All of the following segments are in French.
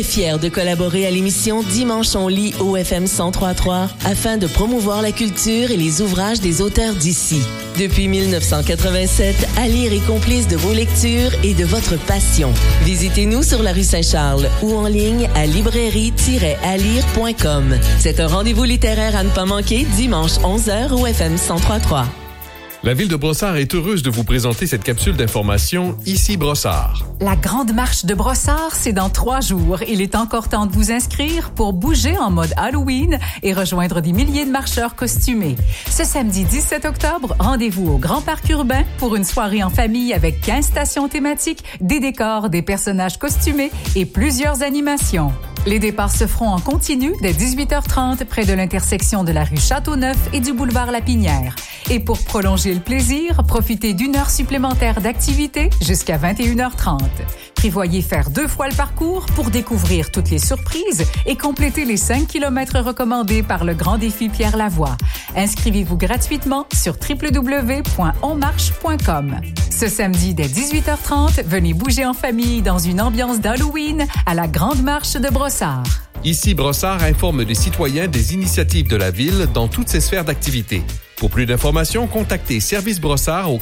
Fier de collaborer à l'émission Dimanche on lit au FM 103.3 afin de promouvoir la culture et les ouvrages des auteurs d'ici. Depuis 1987, à lire est complice de vos lectures et de votre passion. Visitez-nous sur la rue Saint-Charles ou en ligne à librairie-alire.com. C'est un rendez-vous littéraire à ne pas manquer dimanche 11h au FM 103.3. La Ville de Brossard est heureuse de vous présenter cette capsule d'information Ici Brossard. La Grande Marche de Brossard, c'est dans 3 jours. Il est encore temps de vous inscrire pour bouger en mode Halloween et rejoindre des milliers de marcheurs costumés. Ce samedi 17 octobre, rendez-vous au Grand Parc urbain pour une soirée en famille avec 15 stations thématiques, des décors, des personnages costumés et plusieurs animations. Les départs se feront en continu dès 18h30 près de l'intersection de la rue Châteauneuf et du boulevard Lapinière. Et pour prolonger le plaisir, profitez d'1 heure supplémentaire d'activité jusqu'à 21h30. Prévoyez faire 2 fois le parcours pour découvrir toutes les surprises et compléter les 5 km recommandés par le Grand Défi Pierre Lavoie. Inscrivez-vous gratuitement sur www.onmarche.com. Ce samedi dès 18h30, venez bouger en famille dans une ambiance d'Halloween à la Grande Marche de Brossard. Ici Brossard informe les citoyens des initiatives de la Ville dans toutes ses sphères d'activité. Pour plus d'informations, contactez Service Brossard au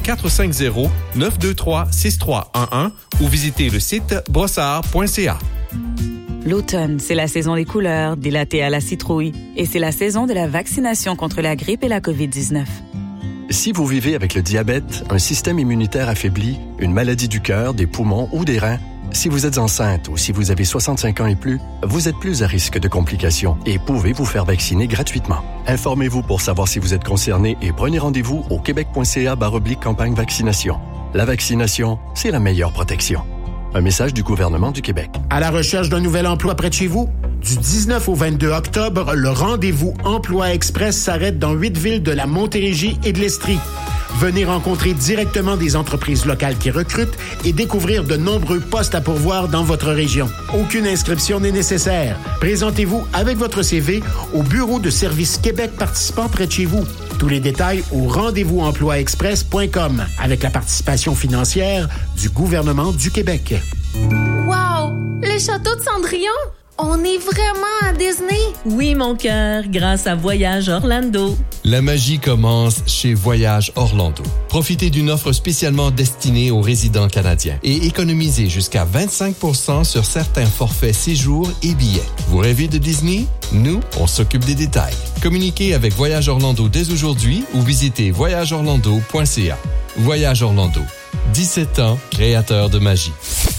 450-923-6311 ou visitez le site brossard.ca. L'automne, c'est la saison des couleurs, des lattés à la citrouille et c'est la saison de la vaccination contre la grippe et la COVID-19. Si vous vivez avec le diabète, un système immunitaire affaibli, une maladie du cœur, des poumons ou des reins, si vous êtes enceinte ou si vous avez 65 ans et plus, vous êtes plus à risque de complications et pouvez vous faire vacciner gratuitement. Informez-vous pour savoir si vous êtes concerné et prenez rendez-vous au québec.ca/campagne vaccination. La vaccination, c'est la meilleure protection. Un message du gouvernement du Québec. À la recherche d'un nouvel emploi près de chez vous? Du 19 au 22 octobre, le rendez-vous Emploi Express s'arrête dans 8 villes de la Montérégie et de l'Estrie. Venez rencontrer directement des entreprises locales qui recrutent et découvrir de nombreux postes à pourvoir dans votre région. Aucune inscription n'est nécessaire. Présentez-vous avec votre CV au bureau de service Québec participant près de chez vous. Tous les détails au rendez-vous-emploi-express.com avec la participation financière du gouvernement du Québec. Wow! Le château de Cendrillon! On est vraiment à Disney! Oui, mon cœur, grâce à Voyage Orlando. La magie commence chez Voyage Orlando. Profitez d'une offre spécialement destinée aux résidents canadiens et économisez jusqu'à 25% sur certains forfaits séjours et billets. Vous rêvez de Disney? Nous, on s'occupe des détails. Communiquez avec Voyage Orlando dès aujourd'hui ou visitez voyageorlando.ca. Voyage Orlando. 17 ans, créateur de magie.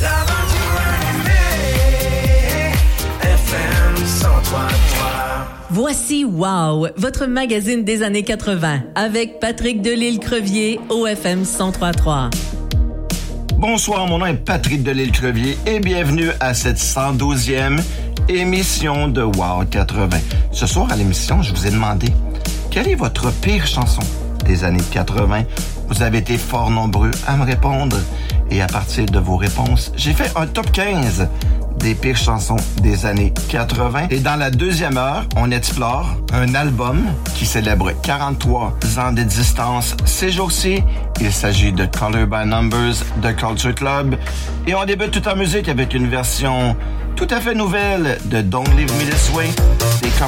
Voici Wow, votre magazine des années 80, avec Patrick Delisle-Crevier au FM 103.3. Bonsoir, mon nom est Patrick Delisle-Crevier et bienvenue à cette 112e émission de Wow 80. Ce soir à l'émission, je vous ai demandé quelle est votre pire chanson des années 80. Vous avez été fort nombreux à me répondre et à partir de vos réponses, j'ai fait un top 15 des pires chansons des années 80. Et dans la deuxième heure, on explore un album qui célèbre 43 ans d'existence ces jours-ci. Il s'agit de Color by Numbers de Culture Club. Et on débute tout en musique avec une version tout à fait nouvelle de Don't Leave Me This Way des